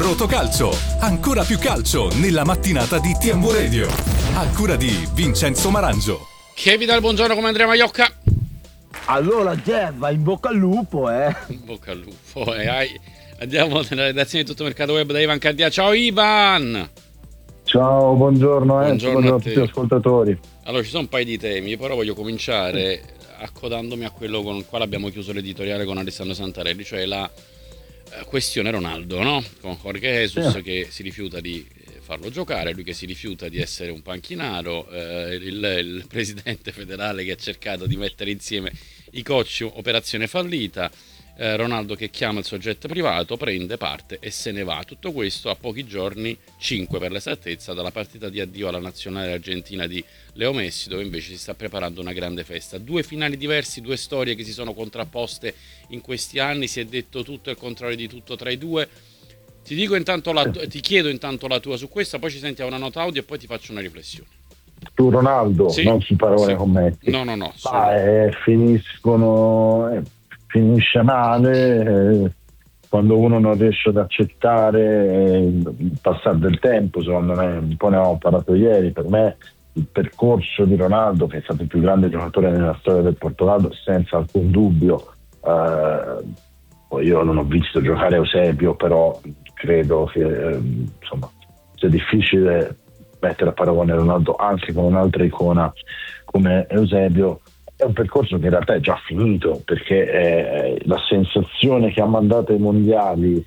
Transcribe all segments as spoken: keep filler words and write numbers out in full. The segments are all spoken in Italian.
Rotocalcio, ancora più calcio nella mattinata di T M W Radio. A cura di Vincenzo Marangio. Che vi dà il buongiorno come Andrea Maiocca. Allora Jeff, vai in bocca al lupo, eh. In bocca al lupo, eh. Andiamo nella redazione di Tutto Mercato Web da Ivan Candia. Ciao Ivan. Ciao, buongiorno, eh. Buongiorno, buongiorno a, a tutti gli ascoltatori. Allora, ci sono un paio di temi, però voglio cominciare accodandomi a quello con il quale abbiamo chiuso l'editoriale con Alessandro Santarelli, cioè la eh, questione Ronaldo, no? Con Jorge Jesus sì. che si rifiuta di farlo giocare, lui che si rifiuta di essere un panchinaro, eh, il, il presidente federale che ha cercato di mettere insieme i coach, operazione fallita, eh, Ronaldo che chiama il soggetto privato, prende parte e se ne va. Tutto questo a pochi giorni, cinque per l'esattezza, dalla partita di addio alla nazionale argentina di Leo Messi, dove invece si sta preparando una grande festa. Due finali diversi, due storie che si sono contrapposte in questi anni, si è detto tutto e il contrario di tutto tra i due. Ti dico intanto la, ti chiedo intanto la tua su questa, poi ci sentiamo una nota audio e poi ti faccio una riflessione. Tu Ronaldo, sì, non su parole sì. con me. No, no, no. Ah, eh, finiscono, eh, finisce male eh, quando uno non riesce ad accettare eh, il passare del tempo, secondo me, un po' ne avevamo parlato ieri, per me il percorso di Ronaldo, che è stato il più grande giocatore nella storia del Portogallo, senza alcun dubbio. Eh, io non ho visto giocare Eusebio, però credo che eh, insomma sia difficile mettere a paragone Ronaldo anche con un'altra icona come Eusebio. È un percorso che in realtà è già finito, perché eh, la sensazione che ha mandato ai mondiali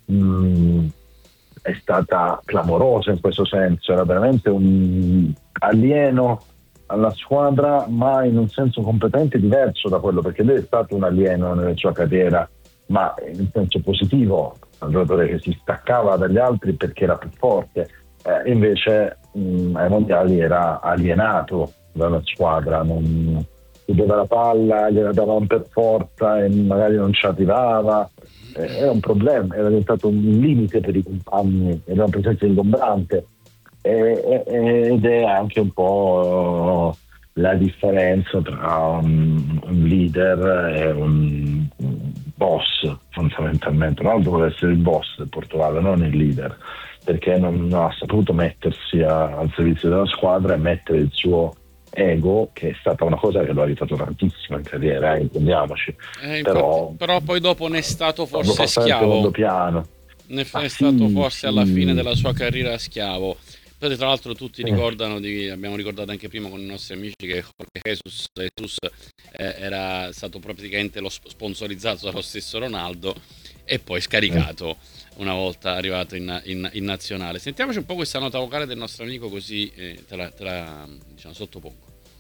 mh, è stata clamorosa in questo senso, era veramente un alieno alla squadra, ma in un senso completamente diverso da quello, perché lui è stato un alieno nella sua carriera, ma in senso positivo, un giocatore che si staccava dagli altri perché era più forte, eh, invece mh, ai mondiali era alienato dalla squadra, non chiudeva la palla, gliela davano per forza e magari non ci arrivava, eh, era un problema, era diventato un limite per i compagni, era una presenza ingombrante, eh, eh, ed è anche un po' la differenza tra un, un leader e un, un boss, fondamentalmente. Ronaldo vuole essere il boss del Portogallo, non il leader, perché non, non ha saputo mettersi a, al servizio della squadra e mettere il suo ego, che è stata una cosa che lo ha aiutato tantissimo in carriera, eh, intendiamoci. Eh, però, infatti, però poi dopo ne è stato forse schiavo. schiavo. Piano. Ne è ah, stato sì, forse sì. alla fine della sua carriera schiavo. Poi tra l'altro tutti ricordano, di, abbiamo ricordato anche prima con i nostri amici, che Jorge Jesus, Jesus eh, era stato praticamente lo sponsorizzato dallo stesso Ronaldo e poi scaricato una volta arrivato in, in, in nazionale. Sentiamoci un po' questa nota vocale del nostro amico, così eh, te la, te la diciamo, sottopongo.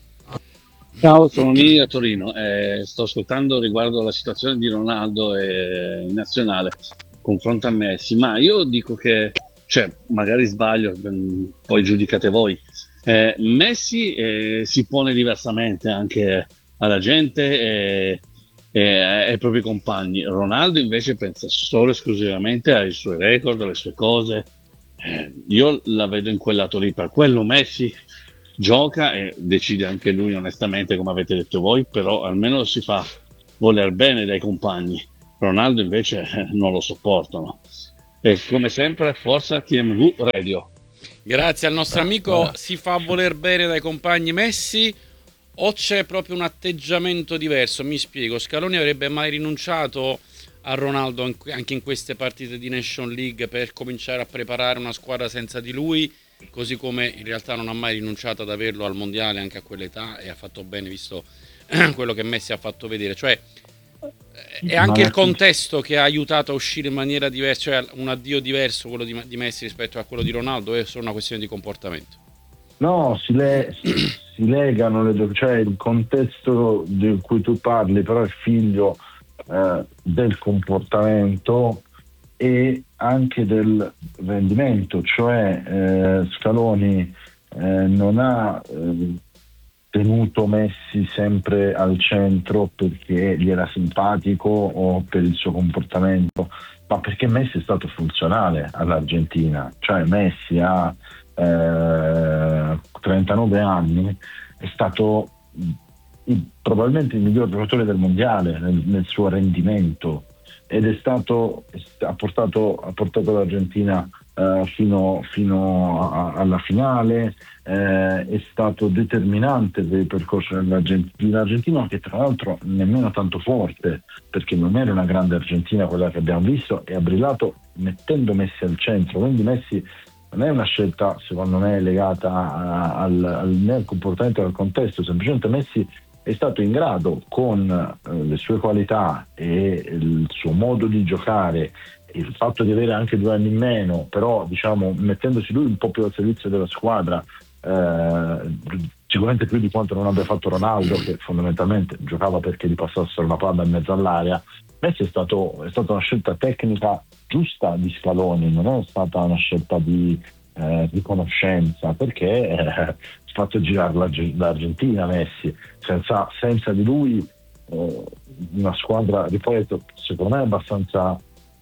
Ciao, sono lì a Torino, eh, sto ascoltando riguardo alla situazione di Ronaldo e in nazionale, confronto a Messi, ma io dico che, cioè, magari sbaglio, poi giudicate voi. Eh, Messi eh, si pone diversamente anche alla gente e, e ai propri compagni. Ronaldo invece pensa solo esclusivamente ai suoi record, alle sue cose. Eh, io la vedo in quel lato lì. Per quello Messi gioca e decide anche lui onestamente, come avete detto voi, però almeno si fa voler bene dai compagni. Ronaldo invece eh, non lo sopportano. E come sempre, forza T M V Radio. Grazie al nostro amico. Si fa voler bene dai compagni Messi o c'è proprio un atteggiamento diverso? Mi spiego. Scaloni avrebbe mai rinunciato a Ronaldo anche in queste partite di Nation League per cominciare a preparare una squadra senza di lui, così come in realtà non ha mai rinunciato ad averlo al mondiale anche a quell'età, e ha fatto bene visto quello che Messi ha fatto vedere. Cioè è anche il contesto che ha aiutato a uscire in maniera diversa, cioè un addio diverso quello di, di Messi rispetto a quello di Ronaldo, è solo una questione di comportamento? No, si, le, si, si legano le due, cioè il contesto di cui tu parli però è figlio eh, del comportamento e anche del rendimento, cioè eh, Scaloni eh, non ha eh, tenuto Messi sempre al centro perché gli era simpatico o per il suo comportamento, ma perché Messi è stato funzionale all'Argentina. Cioè Messi ha eh, trentanove anni, è stato il, probabilmente il miglior giocatore del mondiale nel, nel suo rendimento, ed è stato ha portato, ha portato l'Argentina eh, fino, fino a, alla finale, eh, è stato determinante per il percorso dell'Argentina, che tra l'altro nemmeno tanto forte, perché non era una grande Argentina quella che abbiamo visto, e ha brillato mettendo Messi al centro, quindi Messi non è una scelta secondo me legata a, al, al, né al comportamento del contesto, semplicemente Messi è stato in grado con eh, le sue qualità e il suo modo di giocare, il fatto di avere anche due anni in meno, però diciamo mettendosi lui un po' più al servizio della squadra, eh, sicuramente più di quanto non abbia fatto Ronaldo, che fondamentalmente giocava perché gli passassero una palla in mezzo all'area. Messi è stato è stata una scelta tecnica giusta di Scaloni, non è stata una scelta di, eh, di conoscenza, perché eh, ha fatto girare l'Argentina Messi, senza, senza di lui eh, una squadra, ripeto, secondo me abbastanza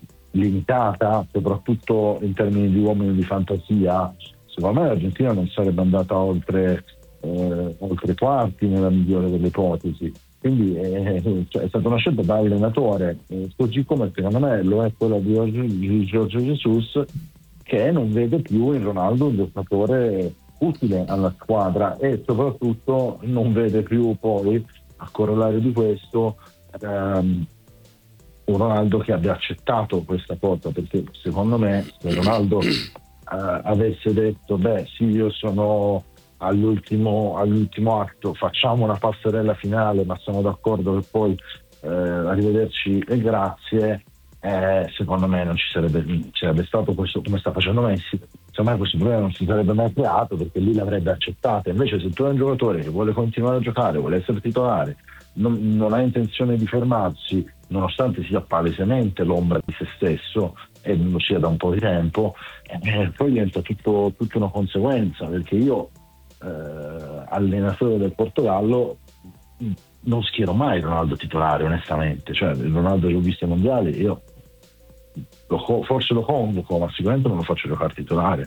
limitata, soprattutto in termini di uomini di fantasia. Secondo me l'Argentina non sarebbe andata oltre eh, oltre i quarti nella migliore delle ipotesi, quindi eh, cioè, è stata una scelta da allenatore, eh, così come secondo me lo è quella di Jorge Jesus, che non vede più in Ronaldo un giocatore utile alla squadra, e soprattutto non vede più poi, a corollario di questo, ehm, un Ronaldo che abbia accettato questa cosa, perché secondo me se Ronaldo eh, avesse detto beh sì, io sono all'ultimo, all'ultimo atto, facciamo una passerella finale, ma sono d'accordo che poi eh, arrivederci e grazie, eh, secondo me non ci sarebbe, ci sarebbe stato questo come sta facendo Messi. Secondo me questo problema non si sarebbe mai creato, perché lui l'avrebbe accettato. Invece se tu hai un giocatore che vuole continuare a giocare, vuole essere titolare, non, non ha intenzione di fermarsi, nonostante sia palesemente l'ombra di se stesso e non lo sia da un po' di tempo, eh, poi diventa tutto, tutta una conseguenza, perché io eh, allenatore del Portogallo non schiero mai Ronaldo titolare, onestamente. Cioè il Ronaldo che ho visto ai mondiali io lo, forse lo convoco, ma sicuramente non lo faccio giocare titolare.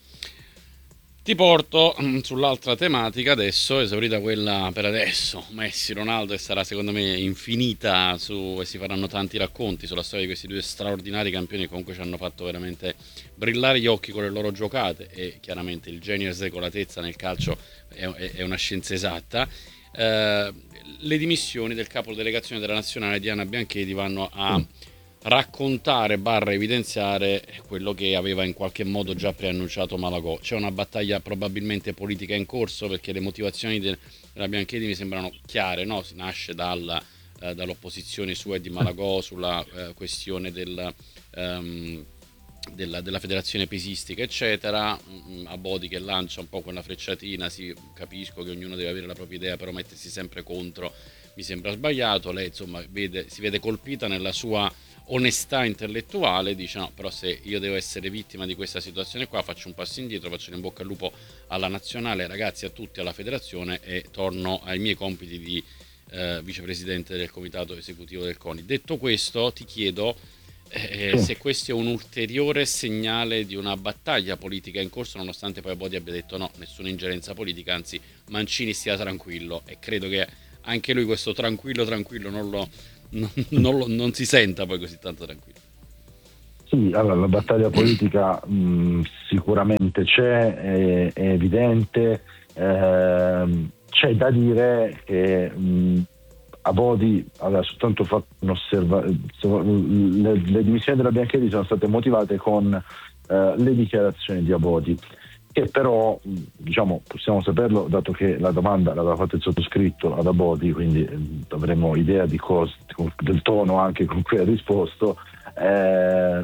Ti porto sull'altra tematica adesso, esaurita quella per adesso, Messi, Ronaldo, e sarà secondo me infinita su, e si faranno tanti racconti sulla storia di questi due straordinari campioni che comunque ci hanno fatto veramente brillare gli occhi con le loro giocate, e chiaramente il genio e secolatezza nel calcio è, è, è una scienza esatta. Eh, le dimissioni del capo delegazione della nazionale Diana Bianchedi vanno a mm. raccontare barra evidenziare quello che aveva in qualche modo già preannunciato Malagò. C'è una battaglia probabilmente politica in corso, perché le motivazioni de- della Bianchedi mi sembrano chiare, no? Si nasce dal, eh, dall'opposizione sua e di Malagò sulla eh, questione del, um, della, della federazione pesistica eccetera. Abodi che lancia un po' quella frecciatina, sì, capisco che ognuno deve avere la propria idea, però mettersi sempre contro mi sembra sbagliato. Lei insomma vede, si vede colpita nella sua onestà intellettuale, dice no, però se io devo essere vittima di questa situazione qua faccio un passo indietro, faccio in bocca al lupo alla nazionale, ragazzi, a tutti, alla federazione, e torno ai miei compiti di eh, vicepresidente del comitato esecutivo del CONI. Detto questo, ti chiedo eh, se questo è un ulteriore segnale di una battaglia politica in corso, nonostante poi Abodi abbia detto no, nessuna ingerenza politica, anzi Mancini stia tranquillo, e credo che anche lui questo tranquillo tranquillo non lo Non, non, lo, non si senta poi così tanto tranquillo. Sì, allora la battaglia politica mh, sicuramente c'è, è, è evidente, eh, c'è da dire che mh, Abodi aveva soltanto fatto un'osservazione, le, le dimissioni della Bianchedi sono state motivate con eh, le dichiarazioni di Abodi, che però diciamo possiamo saperlo dato che la domanda l'aveva fatta il sottoscritto ad Abodi, quindi avremo idea di cosa, del tono anche con cui ha risposto. eh,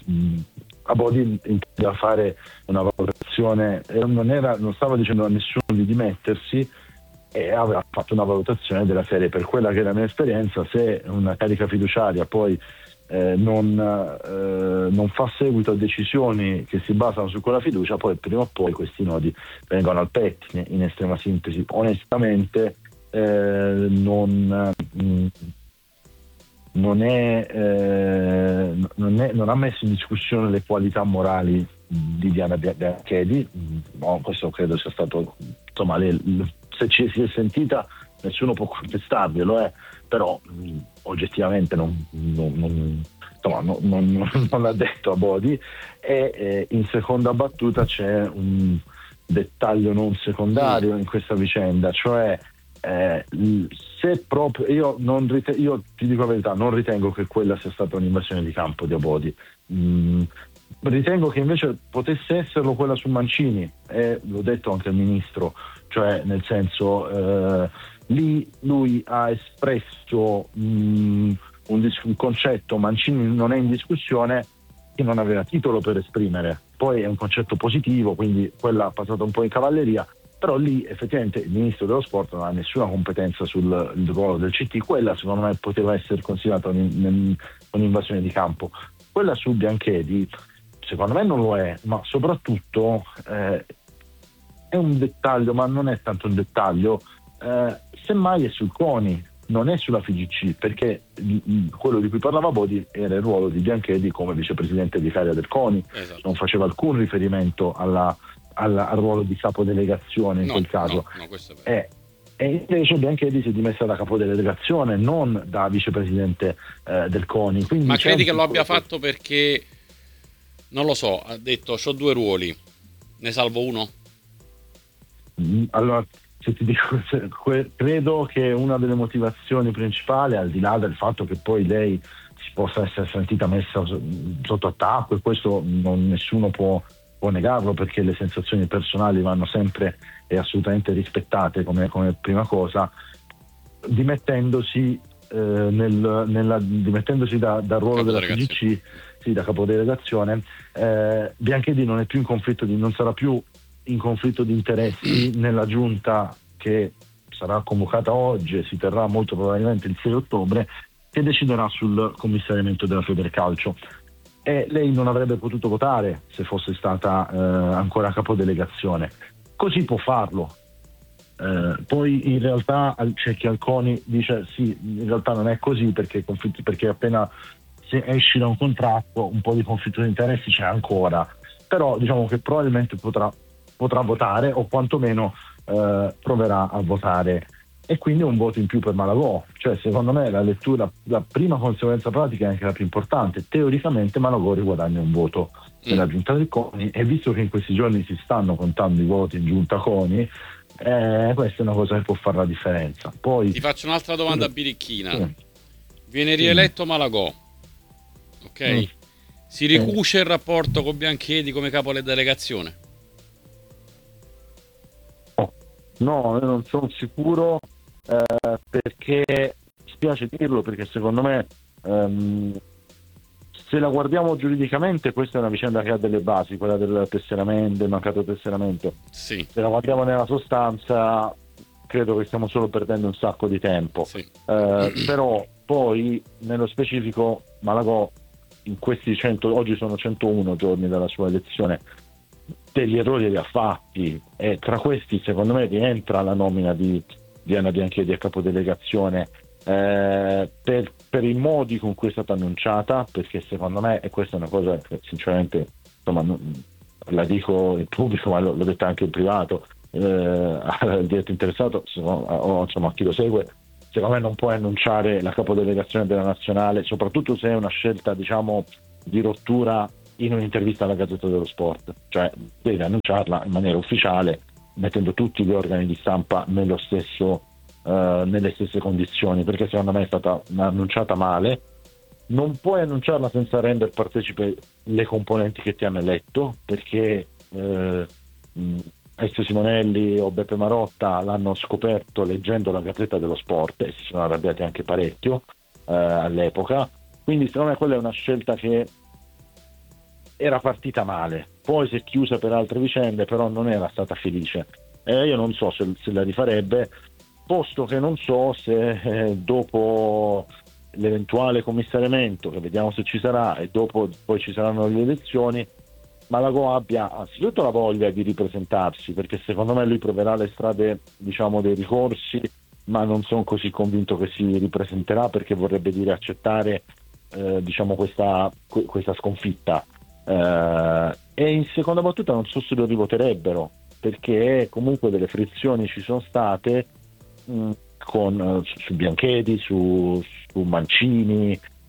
Abodi intendeva fare una valutazione, non, era, non stava dicendo a nessuno di dimettersi, e aveva fatto una valutazione della serie: per quella che è la mia esperienza, se una carica fiduciaria poi Eh, non, eh, non fa seguito a decisioni che si basano su quella fiducia, poi prima o poi questi nodi vengono al pettine. In estrema sintesi, onestamente eh, non, mh, non, è, eh, non, è, non ha messo in discussione le qualità morali di Diana Bianchedi, no, questo credo sia stato, insomma, le, se ci si è sentita nessuno può contestarglielo, eh, però mh, oggettivamente non, non, non, insomma, no, non, non l'ha detto Abodi, e eh, in seconda battuta c'è un dettaglio non secondario in questa vicenda, cioè eh, se proprio io, non riten- io ti dico la verità, non ritengo che quella sia stata un'invasione di campo di Abodi. Mm, ritengo che invece potesse esserlo quella su Mancini, e l'ho detto anche al ministro, cioè nel senso eh, lì lui ha espresso mh, un, dis- un concetto, Mancini non è in discussione, che non aveva titolo per esprimere, poi è un concetto positivo, quindi quella ha passato un po' in cavalleria, però lì effettivamente il ministro dello sport non ha nessuna competenza sul il ruolo del C T, quella secondo me poteva essere considerata un- un'invasione di campo. Quella su Bianchedi secondo me non lo è, ma soprattutto eh, è un dettaglio, ma non è tanto un dettaglio, eh, semmai è sul CONI, non è sulla F I G C, perché mh, quello di cui parlava Bodi era il ruolo di Bianchedi come vicepresidente vicaria del CONI, Esatto. non faceva alcun riferimento alla, alla, al ruolo di capodelegazione in No, quel caso. no, no, questo è vero. Eh, e invece Bianchedi si è dimessa da capodelegazione, non da vicepresidente eh, del CONI. Quindi Ma c'è credi un che lo abbia piccolo- fatto perché, non lo so, ha detto c'ho due ruoli, ne salvo uno? Mm, Allora, se ti dico, se- que- credo che una delle motivazioni principali, al di là del fatto che poi lei si possa essere sentita messa so- sotto attacco, e questo non, nessuno può, può negarlo, perché le sensazioni personali vanno sempre e assolutamente rispettate come, come prima cosa, dimettendosi, eh, nel, nella, dimettendosi da- dal ruolo della F G C, sì, da capodelegazione, eh, Bianchedi non è più in conflitto di, non sarà più in conflitto di interessi nella giunta che sarà convocata oggi e si terrà molto probabilmente il sei ottobre, che deciderà sul commissariamento della Federcalcio, e lei non avrebbe potuto votare se fosse stata eh, ancora capodelegazione. Così può farlo. Eh, poi in realtà al- c'è chi al CONI dice sì, in realtà non è così, perché, i conflitti, perché appena se esci da un contratto un po' di conflitto di interessi c'è ancora, però diciamo che probabilmente potrà, potrà votare, o quantomeno eh, proverà a votare, e quindi un voto in più per Malagò. Cioè, secondo me la lettura, la prima conseguenza pratica è anche la più importante: teoricamente Malagò riguadagna un voto nella giunta del CONI, e visto che in questi giorni si stanno contando i voti in giunta CONI, eh, questa è una cosa che può fare la differenza. Poi Ti faccio un'altra domanda sì, birichina. sì. Viene rieletto Malagò, ok? Mm. Si ricuce il rapporto con Bianchedi come capo della delegazione? No, io non sono sicuro, eh, perché spiace dirlo, perché secondo me ehm, se la guardiamo giuridicamente questa è una vicenda che ha delle basi, quella del tesseramento, del mancato tesseramento. Sì, Se la guardiamo nella sostanza credo che stiamo solo perdendo un sacco di tempo. sì. Eh, però poi nello specifico Malagò in questi cento, oggi sono centouno giorni dalla sua elezione, degli errori li ha fatti, e tra questi secondo me rientra la nomina di Diana Bianchedi a capodelegazione, eh, per, per i modi con cui è stata annunciata, perché secondo me, e questa è una cosa che sinceramente insomma non, la dico in pubblico ma l'ho, l'ho detta anche in privato, eh, al diretto interessato, o insomma a chi lo segue, secondo me non puoi annunciare la capodelegazione della nazionale, soprattutto se è una scelta diciamo di rottura, in un'intervista alla Gazzetta dello Sport. Cioè devi annunciarla in maniera ufficiale, mettendo tutti gli organi di stampa nello stesso, eh, nelle stesse condizioni, perché secondo me è stata annunciata male. Non puoi annunciarla senza rendere partecipe le componenti che ti hanno eletto, perché eh, Ezio Simonelli o Beppe Marotta l'hanno scoperto leggendo la Gazzetta dello Sport e si sono arrabbiati anche parecchio eh, all'epoca. Quindi secondo me quella è una scelta che era partita male, poi si è chiusa per altre vicende, però non era stata felice. E io non so se, se la rifarebbe, posto che non so se eh, dopo l'eventuale commissariamento, che vediamo se ci sarà, e dopo poi ci saranno le elezioni, Malagò abbia anzitutto la voglia di ripresentarsi, perché secondo me lui proverà le strade diciamo dei ricorsi, ma non sono così convinto che si ripresenterà, perché vorrebbe dire accettare eh, diciamo questa, questa sconfitta. Uh, e in seconda battuta non so se lo rivoterebbero, perché comunque delle frizioni ci sono state mh, con, uh, su, su Bianchedi, su, su Mancini,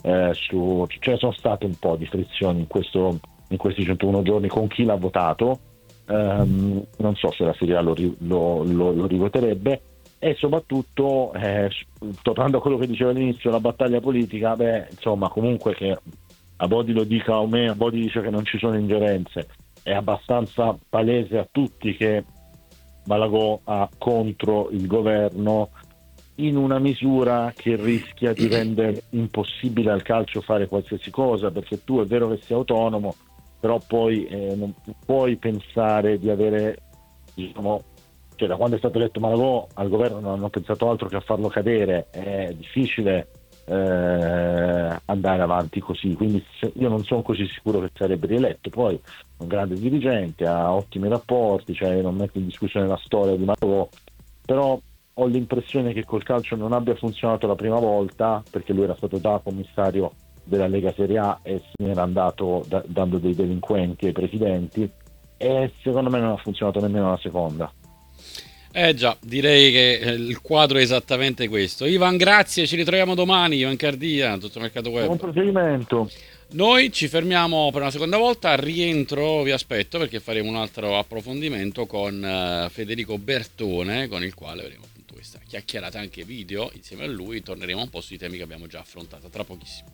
eh, su, cioè sono state un po' di frizioni in, questo, in questi centouno giorni con chi l'ha votato, um, non so se la Serie A lo, lo, lo, lo rivoterebbe, e soprattutto eh, tornando a quello che diceva all'inizio, la battaglia politica, beh insomma comunque che Abodi lo dica o me, Abodi dice che non ci sono ingerenze, è abbastanza palese a tutti che Malagò ha contro il governo in una misura che rischia di rendere impossibile al calcio fare qualsiasi cosa, perché tu è vero che sei autonomo, però poi eh, non puoi pensare di avere, diciamo, cioè da quando è stato eletto Malagò al governo non hanno pensato altro che a farlo cadere, è difficile eh, andare avanti così, quindi io non sono così sicuro che sarebbe rieletto. Poi è un grande dirigente, ha ottimi rapporti, cioè non metto in discussione la storia di Malagò, però ho l'impressione che col calcio non abbia funzionato la prima volta, perché lui era stato da commissario della Lega Serie A e se ne era andato da, dando dei delinquenti ai presidenti, e secondo me non ha funzionato nemmeno la seconda. Eh già, direi che il quadro è esattamente questo. Ivan, grazie, ci ritroviamo domani. Ivan Cardia, Tutto Mercato Web. Buon procedimento. Noi ci fermiamo per una seconda volta, al rientro vi aspetto perché faremo un altro approfondimento con uh, Federico Bertone, con il quale avremo appunto questa chiacchierata anche video insieme a lui. Torneremo un po' sui temi che abbiamo già affrontato tra pochissimo.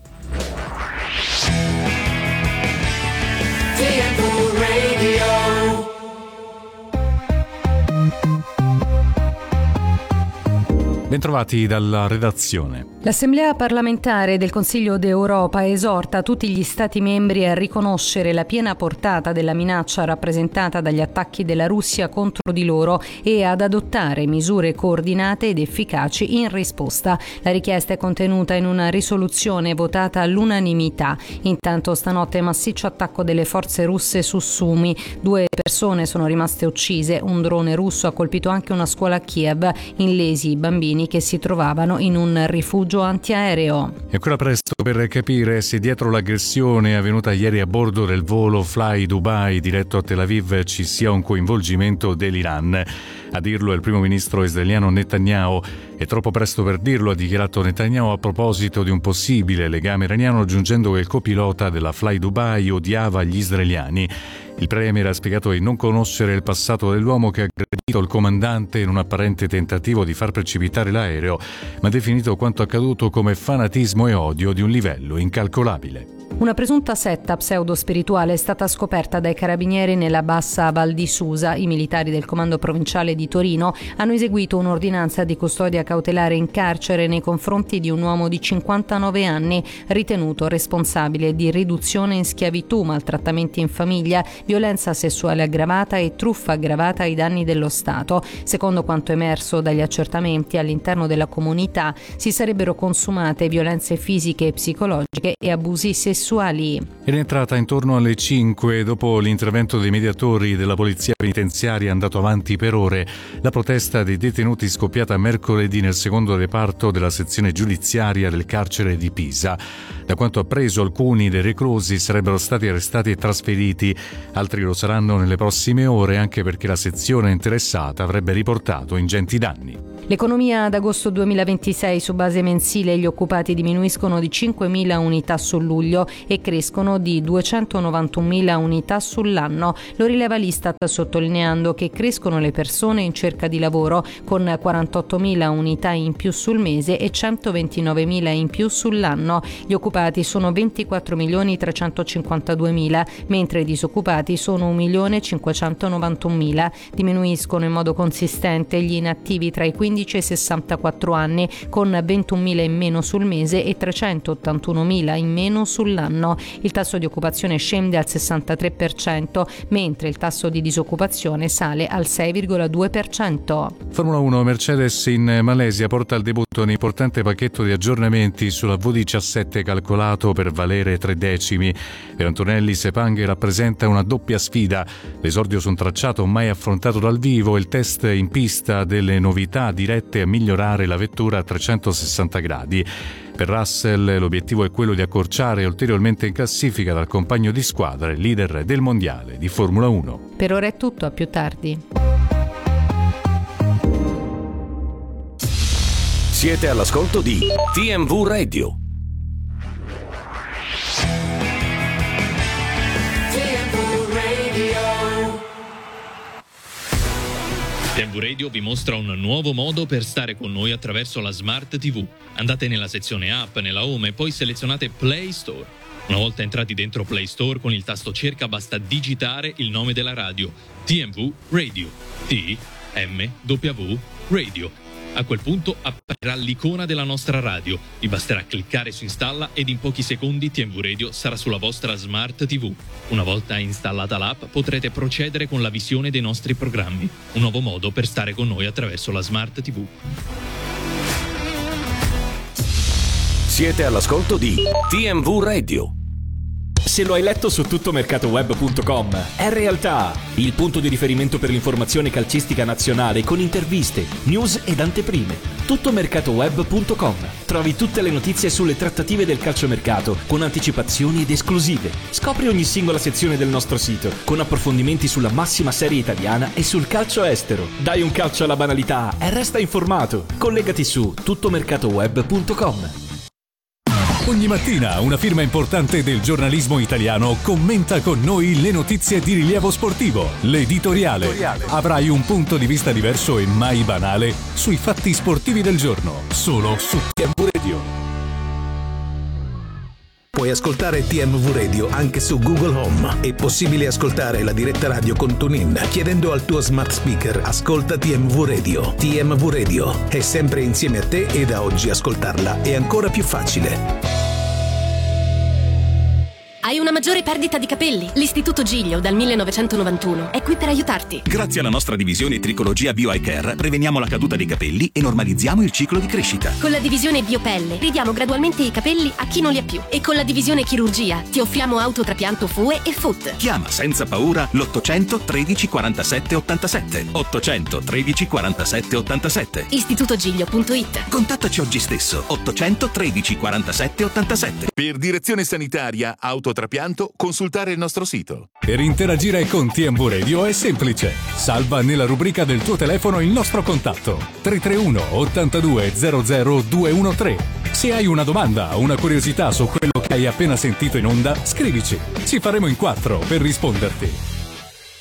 T M V Radio. Bentrovati dalla redazione. L'Assemblea parlamentare del Consiglio d'Europa esorta tutti gli Stati membri a riconoscere la piena portata della minaccia rappresentata dagli attacchi della Russia contro di loro e ad adottare misure coordinate ed efficaci in risposta. La richiesta è contenuta in una risoluzione votata all'unanimità. Intanto stanotte massiccio attacco delle forze russe su Sumi. Due persone sono rimaste uccise. Un drone russo ha colpito anche una scuola a Kiev, illesi i bambini che si trovavano in un rifugio antiaereo. È ancora presto per capire se dietro l'aggressione avvenuta ieri a bordo del volo Fly Dubai diretto a Tel Aviv ci sia un coinvolgimento dell'Iran. A dirlo è il primo ministro israeliano Netanyahu. È troppo presto per dirlo, ha dichiarato Netanyahu a proposito di un possibile legame iraniano, aggiungendo che il copilota della Fly Dubai odiava gli israeliani. Il premier ha spiegato di non conoscere il passato dell'uomo che ha aggredito il comandante in un apparente tentativo di far precipitare l'aereo, ma ha definito quanto accaduto come fanatismo e odio di un livello incalcolabile. Una presunta setta pseudo-spirituale è stata scoperta dai carabinieri nella bassa Val di Susa. I militari del comando provinciale di Torino hanno eseguito un'ordinanza di custodia cautelare in carcere nei confronti di un uomo di cinquantanove anni, ritenuto responsabile di riduzione in schiavitù, maltrattamenti in famiglia, violenza sessuale aggravata e truffa aggravata ai danni dello Stato. Secondo quanto emerso dagli accertamenti, all'interno della comunità si sarebbero consumate violenze fisiche e psicologiche e abusi sessuali. È entrata intorno alle cinque dopo l'intervento dei mediatori della polizia penitenziaria andato avanti per ore. La protesta dei detenuti scoppiata mercoledì nel secondo reparto della sezione giudiziaria del carcere di Pisa. Da quanto appreso, alcuni dei reclusi sarebbero stati arrestati e trasferiti, altri lo saranno nelle prossime ore, anche perché la sezione interessata avrebbe riportato ingenti danni. L'economia ad agosto duemilaventisei su base mensile, gli occupati diminuiscono di cinquemila unità su luglio e crescono di duecentonovantunomila unità sull'anno. Lo rileva l'Istat, sottolineando che crescono le persone in cerca di lavoro, con quarantottomila unità in più sul mese e centoventinovemila in più sull'anno. Gli occupati sono ventiquattro milioni trecentocinquantaduemila, mentre i disoccupati sono un milione cinquecentonovantunomila. Diminuiscono in modo consistente gli inattivi tra i quindici e i sessantaquattro anni, con ventunomila in meno sul mese e trecentottantunomila in meno sull'anno. Il tasso di occupazione scende al sessantatré per cento, mentre il tasso di disoccupazione sale al sei virgola due per cento. Formula uno, Mercedes in Malesia porta al debutto un importante pacchetto di aggiornamenti sulla V diciassette calcolato per valere tre decimi. Per Antonelli Sepang rappresenta una doppia sfida: l'esordio su un tracciato mai affrontato dal vivo e il test in pista delle novità dirette a migliorare la vettura a trecentosessanta gradi. Per Russell l'obiettivo è quello di accorciare ulteriormente in classifica dal compagno di squadra, il leader del mondiale di Formula uno. Per ora è tutto, a più tardi. Siete all'ascolto di T M V Radio. T M V Radio vi mostra un nuovo modo per stare con noi attraverso la Smart T V. Andate nella sezione app, nella home e poi selezionate Play Store. Una volta entrati dentro Play Store, con il tasto cerca basta digitare il nome della radio, T M V Radio, T M W Radio. A quel punto apparirà l'icona della nostra radio. Vi basterà cliccare su installa ed in pochi secondi T M V Radio sarà sulla vostra Smart T V. Una volta installata l'app potrete procedere con la visione dei nostri programmi. Un nuovo modo per stare con noi attraverso la Smart T V. Siete all'ascolto di T M V Radio. Se lo hai letto su tuttomercatoweb punto com, è realtà, il punto di riferimento per l'informazione calcistica nazionale con interviste, news ed anteprime. tuttomercatoweb punto com. Trovi tutte le notizie sulle trattative del calciomercato con anticipazioni ed esclusive. Scopri ogni singola sezione del nostro sito con approfondimenti sulla massima serie italiana e sul calcio estero. Dai un calcio alla banalità e resta informato. Collegati su tuttomercatoweb punto com. Ogni mattina una firma importante del giornalismo italiano commenta con noi le notizie di rilievo sportivo. L'editoriale. Avrai un punto di vista diverso e mai banale sui fatti sportivi del giorno, solo su T M V Radio. Puoi ascoltare T M V Radio anche su Google Home. È possibile ascoltare la diretta radio con TuneIn chiedendo al tuo smart speaker ascolta T M V Radio. T M V Radio è sempre insieme a te e da oggi ascoltarla è ancora più facile. Hai una maggiore perdita di capelli? L'Istituto Giglio dal millenovecentonovantuno è qui per aiutarti. Grazie alla nostra divisione Tricologia Bio Eye Care preveniamo la caduta dei capelli e normalizziamo il ciclo di crescita. Con la divisione Biopelle ridiamo gradualmente i capelli a chi non li ha più. E con la divisione Chirurgia ti offriamo autotrapianto F U E e F U T. Chiama senza paura l'ottocento tredici quarantasette ottantasette. ottocento tredici quarantasette ottantasette. istituto giglio punto it. Contattaci oggi stesso. ottocento tredici quarantasette ottantasette. Per direzione sanitaria autotrapianto consultare il nostro sito. Per interagire con T M V Radio è semplice. Salva nella rubrica del tuo telefono il nostro contatto tre tre uno ottantadue zero zero duecentotredici. Se hai una domanda o una curiosità su quello che hai appena sentito in onda, scrivici. Ci faremo in quattro per risponderti.